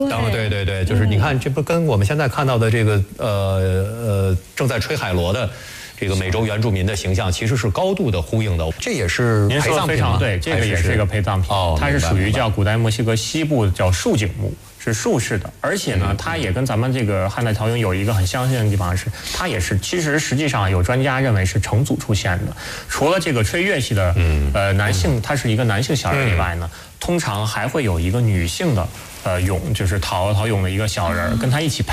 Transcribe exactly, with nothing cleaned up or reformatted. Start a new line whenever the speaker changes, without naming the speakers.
当然，对对对，就是你看，这不跟我们现在看到的这个呃呃正在吹海螺的这个美洲原住民的形象，其实是高度的呼应的。这也是
您说的非常对，这个也是一个陪葬品，
哦，
它是属于叫古代墨西哥西部叫竖井木。是竖式的，而且呢，它也跟咱们这个汉代陶俑有一个很相近的地方是，它也是其实实际上有专家认为是成组出现的。除了这个吹乐器的呃男性，他是一个男性小人以外呢，通常还会有一个女性的呃俑，就是陶陶俑的一个小人跟他一起。